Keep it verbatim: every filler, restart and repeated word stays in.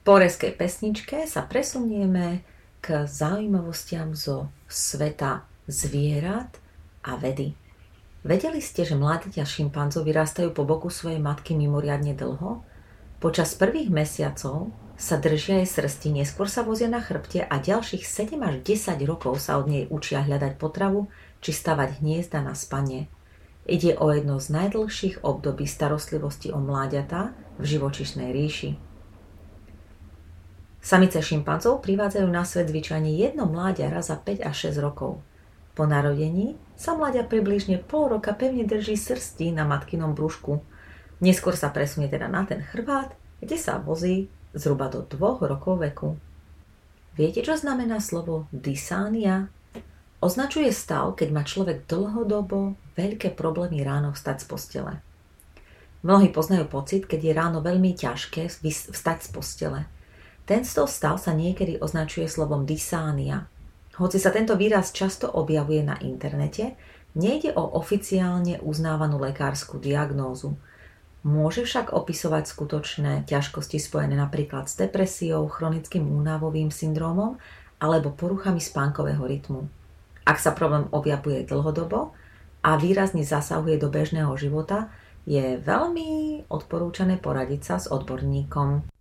Po reskej pesničke sa presunieme k zaujímavostiam zo sveta zvierat a vedy. Vedeli ste, že mláďatá šimpanzov vyrastajú po boku svojej matky mimoriadne dlho? Počas prvých mesiacov sa držia jej srsti, neskôr sa vozia na chrbte a ďalších sedem až desať rokov sa od nej učia hľadať potravu či stavať hniezda na spanie. Ide o jedno z najdlhších období starostlivosti o mláďatá v živočíšnej ríši. Samice šimpanzov privádzajú na svet zvyčajne jedno mláďa raz za päť až šesť rokov. Po narodení sa mláďa približne pol roka pevne drží srsti na matkinom brúšku. Neskôr sa presunie teda na ten chrbát, kde sa vozí zhruba do dvoch rokov veku. Viete, čo znamená slovo dysánia? Označuje stav, keď má človek dlhodobo veľké problémy ráno vstať z postele. Mnohí poznajú pocit, keď je ráno veľmi ťažké vstať z postele. Tento stav sa niekedy označuje slovom dysánia. Hoci sa tento výraz často objavuje na internete, nejde o oficiálne uznávanú lekárskú diagnózu. Môže však opisovať skutočné ťažkosti spojené napríklad s depresiou, chronickým únavovým syndrómom alebo poruchami spánkového rytmu. Ak sa problém objavuje dlhodobo a výrazne zasahuje do bežného života, je veľmi odporúčané poradiť sa s odborníkom.